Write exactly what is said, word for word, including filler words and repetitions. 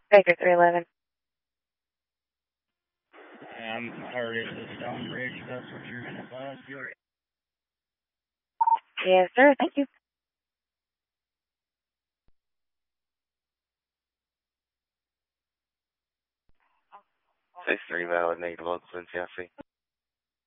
Baker three eleven. I'm already at the Stone Bridge. That's what you're going to buzz. You're Yes, sir. Thank you. six three valid, negative one, Jesse.